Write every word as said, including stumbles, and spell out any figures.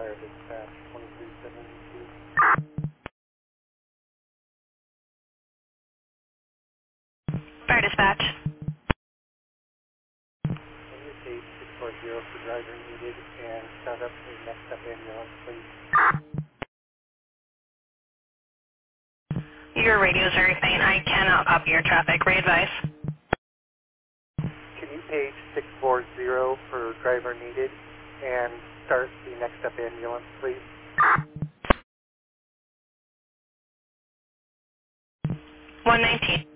Fire Dispatch twenty-three seventy-two. Fire Dispatch. Can you page six four zero for driver needed and start up the next up ambulance, please? Your radio is very faint. I cannot copy your traffic. Re-advise. Can you page six four zero for driver needed and start the next up ambulance, please? one nineteen.